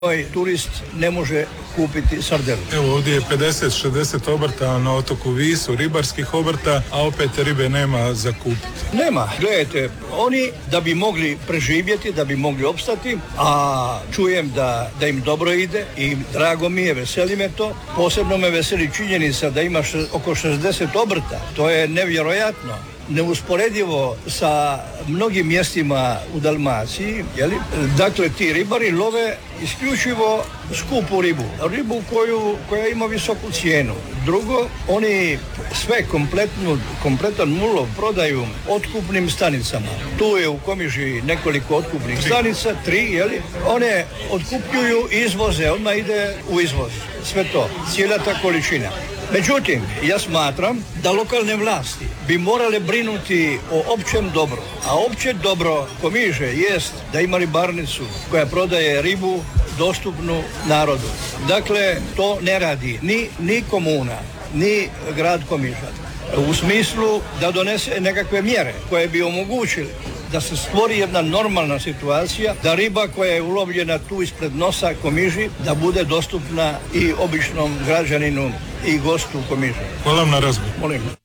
turist ne može kupiti sardelu. Evo ovdje je 50-60 obrta na otoku Visu, ribarskih obrta, a opet ribe nema za kupiti. Nema. Gledajte, oni da bi mogli preživjeti, da bi mogli opstati, a čujem da im dobro ide i drago mi je, veseli me to. Posebno me veseli činjenica da ima oko 60 obrta. To je nevjerojatno. Neusporedivo sa mnogim mjestima u Dalmaciji, jeli? Dakle, ti ribari love isključivo skupu ribu koja ima visoku cijenu. Drugo, oni sve kompletan ulov prodaju otkupnim stanicama. Tu je u Komiži nekoliko otkupnih stanica, 3, jeli? One otkupljuju i izvoze, odmah ide u izvoz. Sve to, cijela ta količina. Međutim, ja smatram da lokalne vlasti bi morale brinuti o općem dobru. A opće dobro Komiže jest da ima ribarnicu koja prodaje ribu dostupnu narodu. Dakle, to ne radi ni komuna, ni grad Komiža. U smislu da donese nekakve mjere koje bi omogućile da se stvori jedna normalna situacija, da riba koja je ulovljena tu ispred nosa Komiži, da bude dostupna i običnom građaninu i gostu Komiže. Hvala vam na razgovor. Molim.